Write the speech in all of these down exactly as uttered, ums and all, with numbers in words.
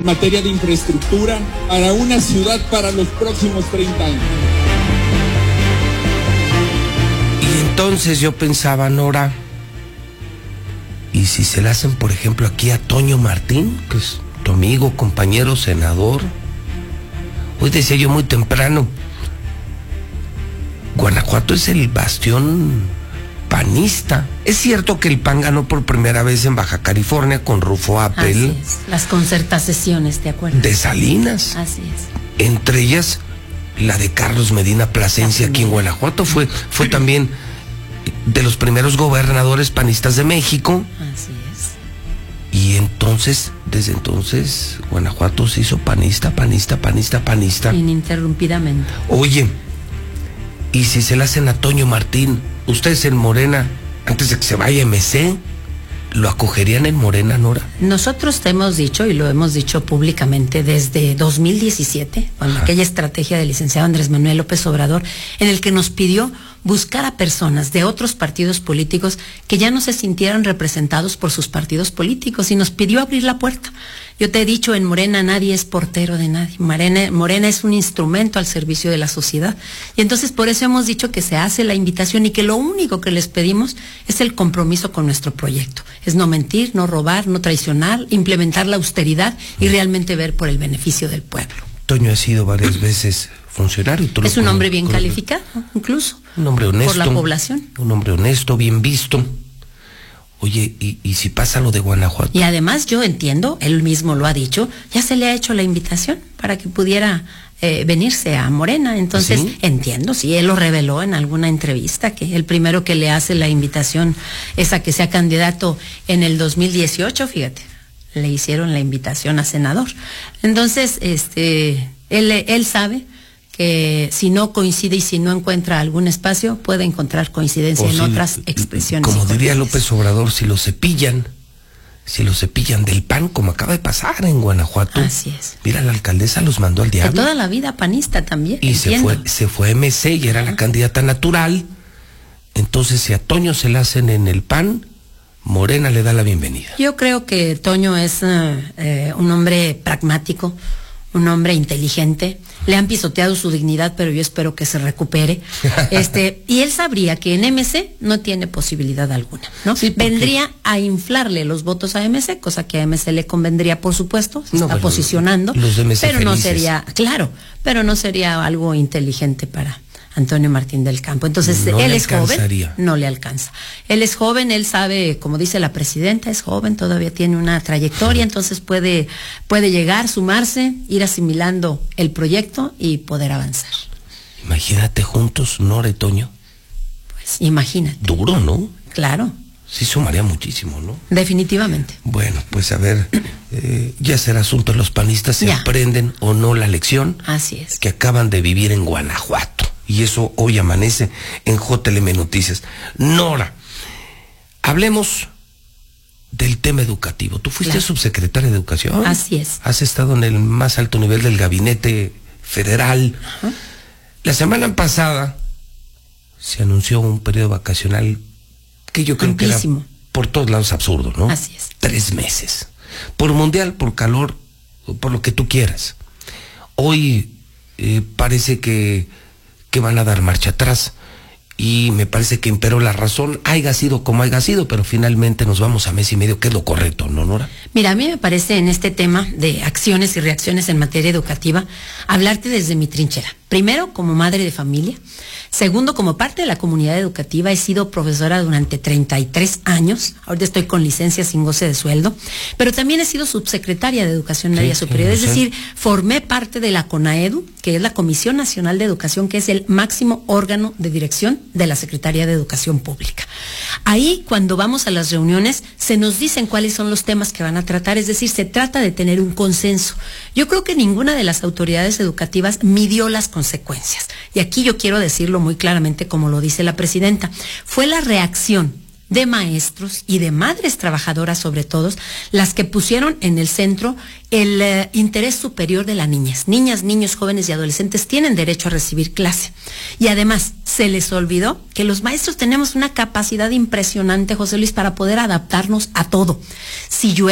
materia de infraestructura para una ciudad para los próximos treinta años. Y entonces yo pensaba, Nora, ¿y si se le hacen, por ejemplo, aquí a Toño Martín, que es tu amigo, compañero, senador? Hoy decía yo muy temprano, Guanajuato es el bastión panista. Es cierto que el P A N ganó por primera vez en Baja California con Rufo Appel. Así es, las concertaciones, ¿te acuerdas? De Salinas. Así es. Entre ellas, la de Carlos Medina Plasencia aquí en Guanajuato. Fue, fue también de los primeros gobernadores panistas de México. Así es. Y entonces, desde entonces, Guanajuato se hizo panista, panista, panista, panista. Ininterrumpidamente. Oye, ¿y si se le hacen a Toño Martín, ustedes en Morena, antes de que se vaya M C, lo acogerían en Morena, Nora? Nosotros te hemos dicho, y lo hemos dicho públicamente desde dos mil diecisiete, cuando Ajá. aquella estrategia del licenciado Andrés Manuel López Obrador, en el que nos pidió buscar a personas de otros partidos políticos que ya no se sintieran representados por sus partidos políticos, y nos pidió abrir la puerta. Yo te he dicho, en Morena nadie es portero de nadie. Morena, Morena es un instrumento al servicio de la sociedad. Y entonces por eso hemos dicho que se hace la invitación y que lo único que les pedimos es el compromiso con nuestro proyecto. Es no mentir, no robar, no traicionar, implementar la austeridad y realmente ver por el beneficio del pueblo. Toño ha sido varias veces funcionario. Es un hombre bien calificado, incluso. Un hombre honesto. Por la población. Un hombre honesto, bien visto. Oye, ¿y, y si pasa lo de Guanajuato? Y además yo entiendo, él mismo lo ha dicho, ya se le ha hecho la invitación para que pudiera eh, venirse a Morena. Entonces, ¿sí? Entiendo, sí, él lo reveló en alguna entrevista, que el primero que le hace la invitación es a que sea candidato en el dos mil dieciocho, fíjate, le hicieron la invitación a senador. Entonces, este, él, él sabe que si no coincide y si no encuentra algún espacio, puede encontrar coincidencia o en si, otras expresiones. Como diría López Obrador, si lo cepillan, si lo cepillan del P A N, como acaba de pasar en Guanajuato. Así es. Mira, la alcaldesa los mandó al diablo. De toda la vida panista también. Y se fue, se fue a M C y era Ajá. la candidata natural. Entonces, si a Toño se la hacen en el P A N, Morena le da la bienvenida. Yo creo que Toño es uh, eh, un hombre pragmático, un hombre inteligente. Le han pisoteado su dignidad, pero yo espero que se recupere. Este, y él sabría que en M C no tiene posibilidad alguna, ¿no? Sí, porque vendría a inflarle los votos a M C, cosa que a M C le convendría, por supuesto, se no, está posicionando, los de M C pero felices. No sería, claro, pero no sería algo inteligente para Antonio Martín del Campo. Entonces, no él es joven, no le alcanza. Él es joven, él sabe, como dice la presidenta, es joven, todavía tiene una trayectoria, entonces puede, puede llegar, sumarse, ir asimilando el proyecto y poder avanzar. Imagínate juntos, Nora y Toño. Pues, imagínate. Duro, ¿no? Claro. Sí sumaría muchísimo, ¿no? Definitivamente. Bueno, pues a ver, eh, ya será asunto de los panistas si ya. aprenden o no la lección. Así es. Que acaban de vivir en Guanajuato. Y eso hoy amanece en J L M Noticias. Nora, hablemos del tema educativo. Tú fuiste claro. subsecretaria de Educación. Así es. Has estado en el más alto nivel del gabinete federal. Ajá. La semana pasada se anunció un periodo vacacional que yo creo Amplísimo. que era por todos lados absurdo, ¿no? Así es. Tres meses. Por mundial, por calor, por lo que tú quieras. Hoy eh, parece que que van a dar marcha atrás y me parece que imperó la razón, haya sido como haya sido, pero finalmente nos vamos a mes y medio, que es lo correcto, ¿no, Nora? Mira, a mí me parece en este tema de acciones y reacciones en materia educativa, hablarte desde mi trinchera. Primero, como madre de familia. Segundo, como parte de la comunidad educativa, he sido profesora durante treinta y tres años. Ahorita estoy con licencia sin goce de sueldo. Pero también he sido subsecretaria de Educación Media sí, Superior. Sí, es decir, formé parte de la CONAEDU, que es la Comisión Nacional de Educación, que es el máximo órgano de dirección de la Secretaría de Educación Pública. Ahí, cuando vamos a las reuniones, se nos dicen cuáles son los temas que van a tratar. Es decir, se trata de tener un consenso. Yo creo que ninguna de las autoridades educativas midió las consecuencias. Y aquí yo quiero decirlo muy claramente, como lo dice la presidenta, fue la reacción de maestros y de madres trabajadoras, sobre todo, las que pusieron en el centro el eh, interés superior de las niñas. Niñas, niños, jóvenes y adolescentes tienen derecho a recibir clase. Y además, se les olvidó que los maestros tenemos una capacidad impresionante, José Luis, para poder adaptarnos a todo. Si llueve,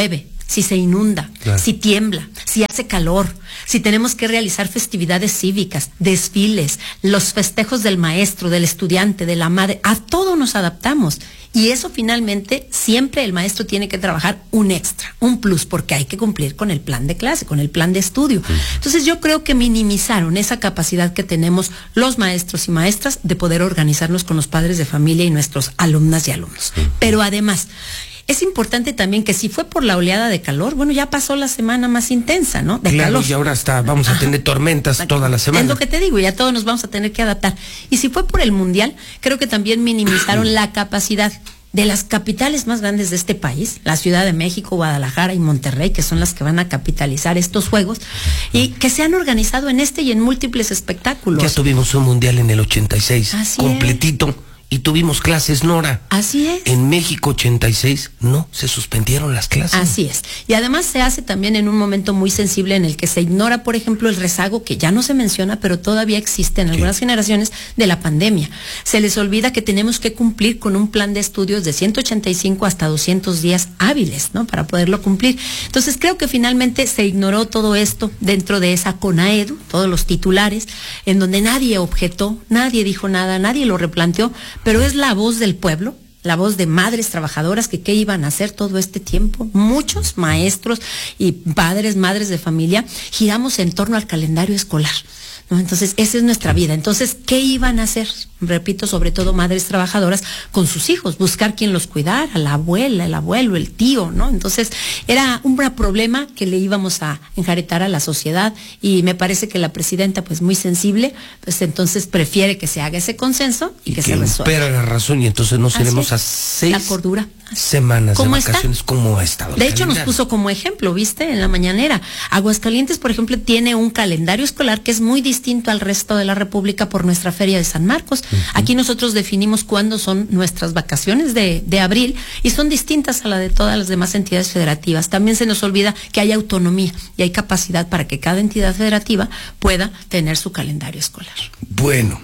si se inunda, claro, si tiembla, si hace calor, si tenemos que realizar festividades cívicas, desfiles, los festejos del maestro, del estudiante, de la madre, a todo nos adaptamos. Y eso finalmente siempre el maestro tiene que trabajar un extra, un plus, porque hay que cumplir con el plan de clase, con el plan de estudio. Entonces yo creo que minimizaron esa capacidad que tenemos los maestros y maestras de poder organizarnos con los padres de familia y nuestros alumnas y alumnos. Pero además, es importante también que si fue por la oleada de calor, bueno, ya pasó la semana más intensa, ¿no? De claro, calor. Y ahora está, vamos a Ajá. tener tormentas toda la semana. Es lo que te digo, ya todos nos vamos a tener que adaptar. Y si fue por el Mundial, creo que también minimizaron la capacidad de las capitales más grandes de este país, la Ciudad de México, Guadalajara y Monterrey, que son las que van a capitalizar estos juegos, y que se han organizado en este y en múltiples espectáculos. Ya tuvimos un mundial en el ochenta y seis, Así completito. Es. Y tuvimos clases, Nora. Así es. En México ochenta y seis, no, se suspendieron las clases. Así es. Y además se hace también en un momento muy sensible en el que se ignora, por ejemplo, el rezago, que ya no se menciona, pero todavía existe en algunas sí. generaciones, de la pandemia. Se les olvida que tenemos que cumplir con un plan de estudios de ciento ochenta y cinco hasta doscientos días hábiles, ¿no? Para poderlo cumplir. Entonces creo que finalmente se ignoró todo esto dentro de esa CONAEDU, todos los titulares, en donde nadie objetó, nadie dijo nada, nadie lo replanteó, pero es la voz del pueblo, la voz de madres trabajadoras que qué iban a hacer todo este tiempo. Muchos maestros y padres, madres de familia, giramos en torno al calendario escolar, ¿no? Entonces, esa es nuestra vida. Entonces, ¿qué iban a hacer? Repito, sobre todo madres trabajadoras con sus hijos, buscar quien los cuidara, la abuela, el abuelo, el tío, ¿no? Entonces, era un problema que le íbamos a enjaretar a la sociedad, y me parece que la presidenta, pues muy sensible, pues entonces prefiere que se haga ese consenso y, y que, que se resuelva. Impera la razón, y entonces nos iremos a seis la cordura. semanas de vacaciones. ¿Cómo ha estado? De hecho, nos puso como ejemplo, ¿viste? En la mañanera. Aguascalientes, por ejemplo, tiene un calendario escolar que es muy distinto al resto de la República por nuestra Feria de San Marcos. Uh-huh. Aquí nosotros definimos cuándo son nuestras vacaciones de, de abril, y son distintas a la de todas las demás entidades federativas. También se nos olvida que hay autonomía y hay capacidad para que cada entidad federativa pueda tener su calendario escolar. Bueno,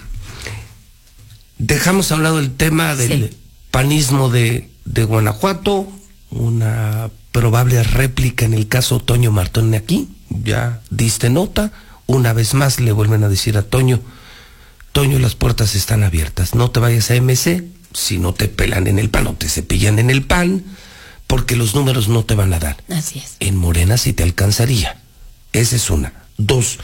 dejamos a un lado el tema del sí. panismo de de Guanajuato, una probable réplica en el caso Toño Martone aquí, ya diste nota, una vez más le vuelven a decir a Toño, Toño, las puertas están abiertas, no te vayas a M C, si no te pelan en el pan o te cepillan en el pan, porque los números no te van a dar. Así es. En Morena sí te alcanzaría, esa es una. Dos,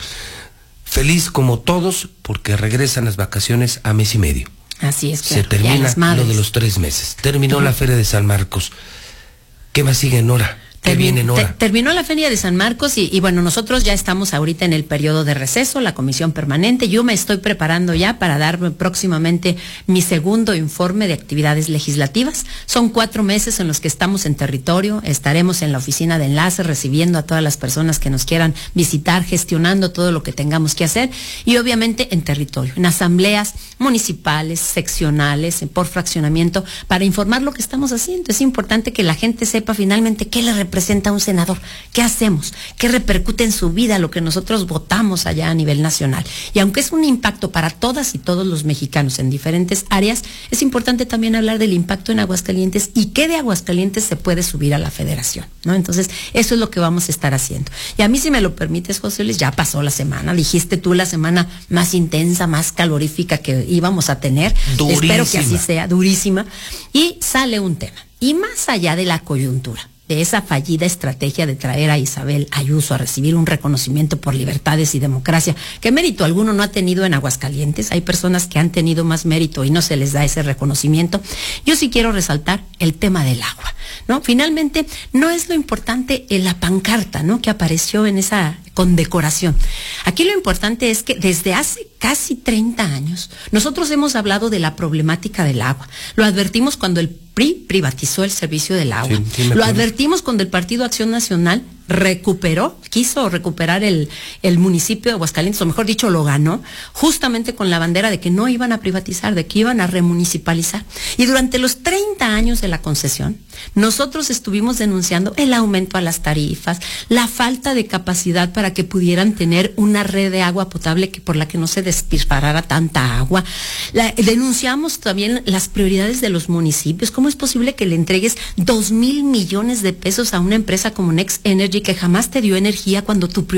feliz como todos, porque regresan las vacaciones a mes y medio. Así es, claro. Se termina lo de los tres meses. Terminó uh-huh. la Feria de San Marcos. ¿Qué más sigue, Nora? ¿Qué Termin- viene, Nora? Te- terminó la Feria de San Marcos y, y bueno, nosotros ya estamos ahorita en el periodo de receso, la comisión permanente. Yo me estoy preparando ya para darme próximamente mi segundo informe de actividades legislativas. Son cuatro meses en los que estamos en territorio, estaremos en la oficina de enlace recibiendo a todas las personas que nos quieran visitar, gestionando todo lo que tengamos que hacer, y obviamente en territorio, en asambleas municipales, seccionales, por fraccionamiento, para informar lo que estamos haciendo. Es importante que la gente sepa finalmente qué le representa a un senador, qué hacemos, qué repercute en su vida lo que nosotros votamos allá a nivel nacional. Y aunque es un impacto para todas y todos los mexicanos en diferentes áreas, es importante también hablar del impacto en Aguascalientes y qué de Aguascalientes se puede subir a la federación, ¿no? Entonces, eso es lo que vamos a estar haciendo. Y a mí, si me lo permites, José Luis, ya pasó la semana, dijiste tú, la semana más intensa, más calorífica que íbamos a tener. Durísima. Espero que así sea, durísima. Y sale un tema. Y más allá de la coyuntura, de esa fallida estrategia de traer a Isabel Ayuso a recibir un reconocimiento por libertades y democracia, que mérito alguno no ha tenido en Aguascalientes, hay personas que han tenido más mérito y no se les da ese reconocimiento. Yo sí quiero resaltar el tema del agua, ¿no? Finalmente, no es lo importante en la pancarta, ¿no?, que apareció en esa condecoración. Aquí lo importante es que desde hace casi treinta años nosotros hemos hablado de la problemática del agua. Lo advertimos cuando el P R I privatizó el servicio del agua. Sí, sí, lo advertimos cuando el Partido Acción Nacional recuperó, quiso recuperar el, el municipio de Aguascalientes, o mejor dicho, lo ganó, justamente con la bandera de que no iban a privatizar, de que iban a remunicipalizar. Y durante los treinta años de la concesión, nosotros estuvimos denunciando el aumento a las tarifas, la falta de capacidad para que pudieran tener una red de agua potable que por la que no se despilfarrara tanta agua. La, denunciamos también las prioridades de los municipios. ¿Cómo es posible que le entregues dos mil millones de pesos a una empresa como Next Energy que jamás te dio energía cuando tu